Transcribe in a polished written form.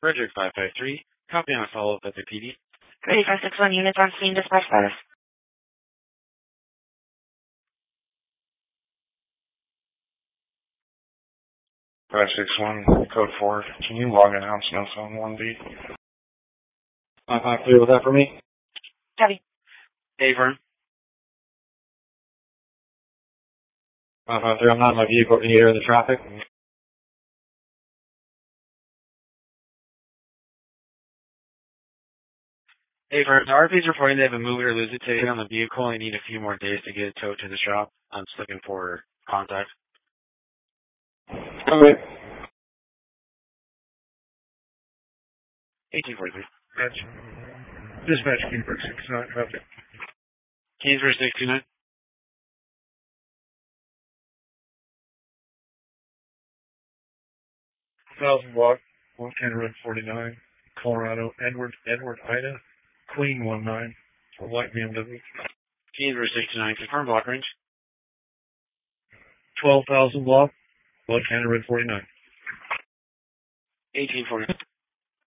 Frederick 553, copy on a follow-up at the PD. Ready 561 units on scene, dispatch status. 561, code 4. Can you log announcements on 1B? 553, was that for me? Copy. Avern. 553, I'm not in my vehicle. Can you hear the traffic? Avern, the RP's reporting they have a move it or lose it ticket on the vehicle and need a few more days to get it towed to the shop. I'm just looking for contact. Okay. 1843. Dispatch Kingsburg 69, copy. Kingsburg 69. Thousand block, 110 Road 49, Colorado, Edward Ida, Queen 19, for light BMW. Kingsburg 69, confirm block range. 12,000 block, 110 Road 49. 1840.